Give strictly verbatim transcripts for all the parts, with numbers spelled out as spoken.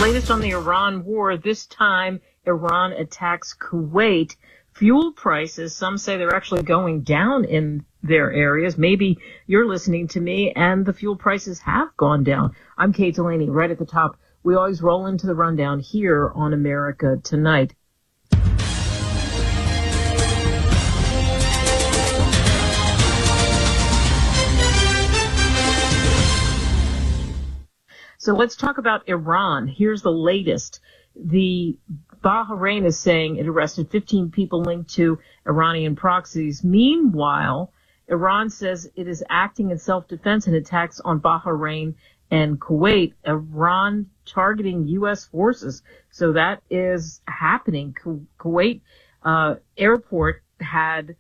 latest on the Iran war. This time, Iran attacks Kuwait. Fuel prices, some say they're actually going down in their areas. Maybe you're listening to me and the fuel prices have gone down. I'm Kate Delaney, right at the top. We always roll into the rundown here on America Tonight. So let's talk about Iran. Here's the latest. The Bahrain is saying it arrested fifteen people linked to Iranian proxies. Meanwhile, Iran says it is acting in self-defense in attacks on Bahrain and Kuwait. Iran targeting U S forces. So that is happening. Ku- Kuwait uh, airport had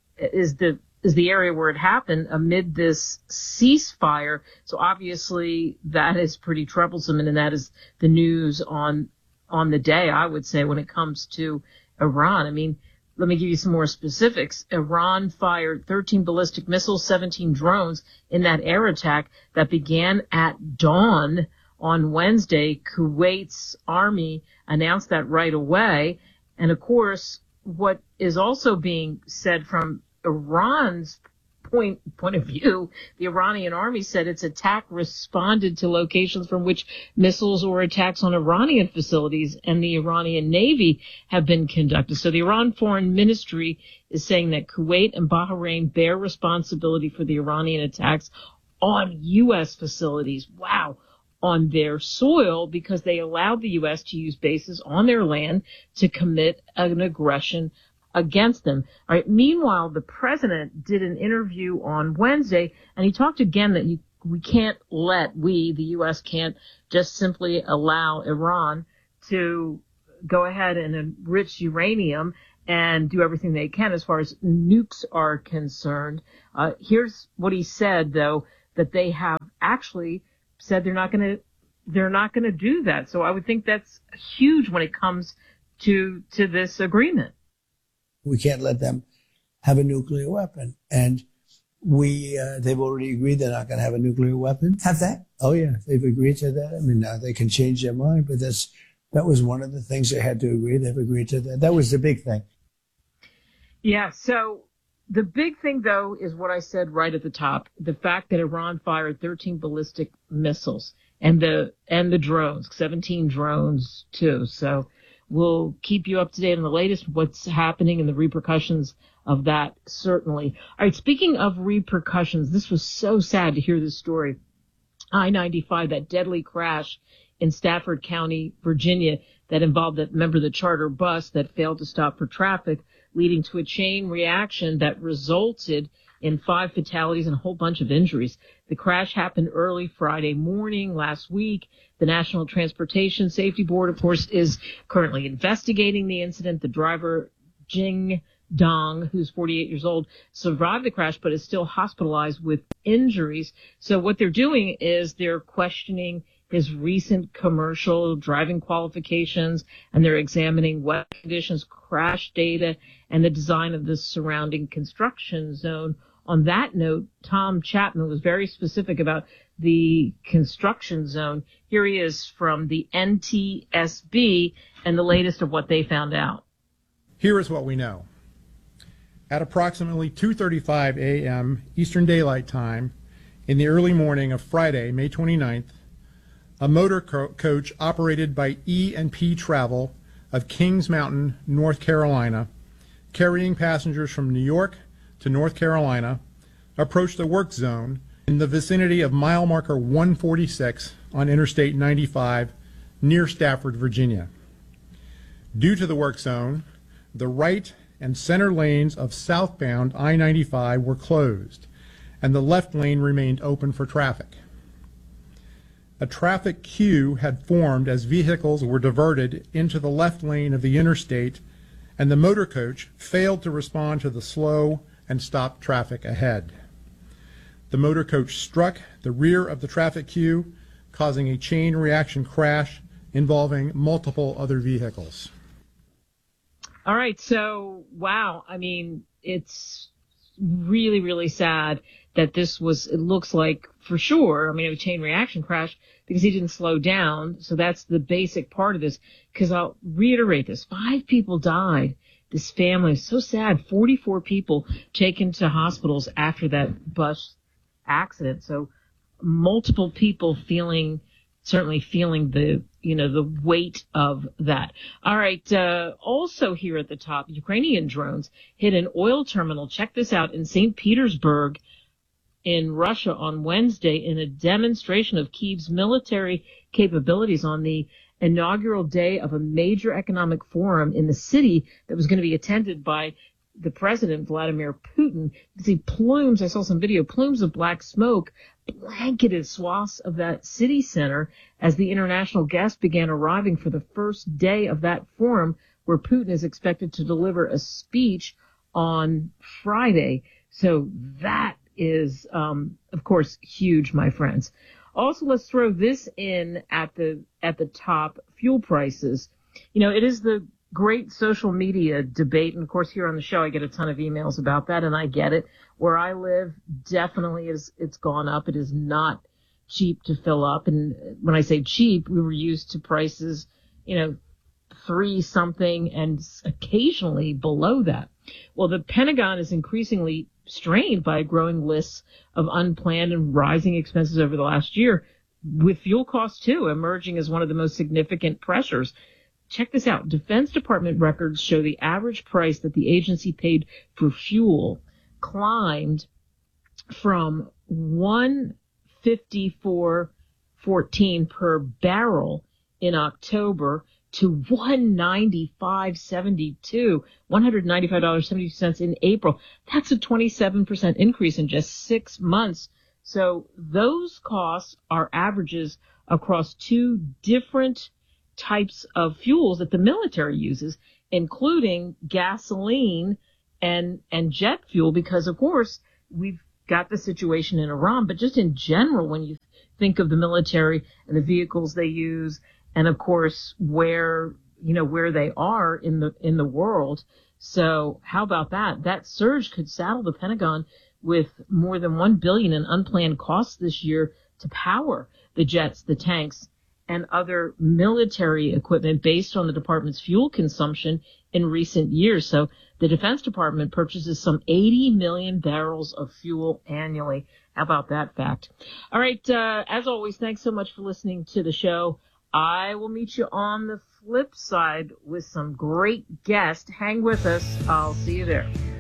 is the is the area where it happened amid this ceasefire. So obviously that is pretty troublesome, and that is the news on on the day, I would say, when it comes to Iran. I mean, let me give you some more specifics. Iran fired thirteen ballistic missiles, seventeen drones in that air attack that began at dawn on Wednesday. Kuwait's army announced that right away. And of course, what is also being said from Iran's point point of view, the Iranian army said its attack responded to locations from which missiles or attacks on Iranian facilities and the Iranian Navy have been conducted. So the Iran Foreign Ministry is saying that Kuwait and Bahrain bear responsibility for the Iranian attacks on U S facilities. Wow. On their soil, because they allowed the U S to use bases on their land to commit an aggression against them. All right. Meanwhile, the president did an interview on Wednesday, and he talked again that you, we can't let, we, the U S, can't just simply allow Iran to go ahead and enrich uranium and do everything they can as far as nukes are concerned. Uh, here's what he said, though, that they have actually said they're not going to, they're not going to do that. So I would think that's huge when it comes to, to this agreement. We can't let them have a nuclear weapon. And we, uh, they've already agreed they're not going to have a nuclear weapon. Have they? Oh, yeah. They've agreed to that. I mean, now they can change their mind, but that's, that was one of the things they had to agree. They've agreed to that. That was the big thing. Yeah. So the big thing, though, is what I said right at the top. The fact that Iran fired thirteen ballistic missiles and the, and the drones, seventeen drones too. So we'll keep you up to date on the latest, what's happening and the repercussions of that, certainly. All right, speaking of repercussions, this was so sad to hear this story. I ninety-five, that deadly crash in Stafford County, Virginia, that involved a member of the charter bus that failed to stop for traffic, leading to a chain reaction that resulted in five fatalities and a whole bunch of injuries. The crash happened early Friday morning last week. The National Transportation Safety Board, of course, is currently investigating the incident. The driver, Jing Dong, who's forty-eight years old, survived the crash but is still hospitalized with injuries. So what they're doing is they're questioning his recent commercial driving qualifications, and they're examining weather conditions, crash data, and the design of the surrounding construction zone. On that note, Tom Chapman was very specific about the construction zone. Here he is from the N T S B and the latest of what they found out. Here is what we know. At approximately two thirty-five a.m. Eastern Daylight Time, in the early morning of Friday, May twenty-ninth, a motor co- coach operated by E and P Travel of Kings Mountain, North Carolina, carrying passengers from New York to North Carolina, approached the work zone in the vicinity of mile marker one forty-six on Interstate ninety-five near Stafford, Virginia. Due to the work zone, the right and center lanes of southbound I ninety-five were closed, and the left lane remained open for traffic. A traffic queue had formed as vehicles were diverted into the left lane of the interstate, and the motor coach failed to respond to the slow and stopped traffic ahead. The motor coach struck the rear of the traffic queue, causing a chain reaction crash involving multiple other vehicles. All right, so, wow, I mean, it's really, really sad that this was, it looks like, for sure, I mean, a chain reaction crash, because he didn't slow down. So that's the basic part of this, because I'll reiterate this. Five people died. This family is so sad. forty-four people taken to hospitals after that bus accident. So multiple people feeling, certainly feeling the, you know, the weight of that. All right. Uh, also here at the top, Ukrainian drones hit an oil terminal. Check this out, in Saint Petersburg in Russia on Wednesday, in a demonstration of Kyiv's military capabilities on the inaugural day of a major economic forum in the city that was going to be attended by the president, Vladimir Putin. You see plumes, I saw some video, plumes of black smoke blanketed swaths of that city center as the international guests began arriving for the first day of that forum, where Putin is expected to deliver a speech on Friday. So that is, um, of course, huge, my friends. Also, let's throw this in at the at the top, fuel prices. You know, it is the great social media debate, and of course here on the show I get a ton of emails about that, and I get it. Where I live, definitely is it's gone up. It is not cheap to fill up, and when I say cheap, we were used to prices, you know, three something and occasionally below that. Well, the Pentagon is increasingly strained by growing lists of unplanned and rising expenses over the last year, with fuel costs too emerging as one of the most significant pressures. Check this out. Defense Department records show the average price that the agency paid for fuel climbed from one fifty-four fourteen per barrel in October to one ninety-five seventy-two, one hundred ninety-five dollars and seventy-two cents in April. That's a twenty-seven percent increase in just six months. So those costs are averages across two different types of fuels that the military uses, including gasoline and and jet fuel, because of course we've got the situation in Iran, but just in general, when you think of the military and the vehicles they use, and of course where, you know, where they are in the in the world. So how about that? That surge could saddle the Pentagon with more than one billion dollars in unplanned costs this year to power the jets, the tanks, and other military equipment based on the department's fuel consumption in recent years. So the Defense Department purchases some eighty million barrels of fuel annually. How about that fact? All right. Uh, as always, thanks so much for listening to the show. I will meet you on the flip side with some great guests. Hang with us. I'll see you there.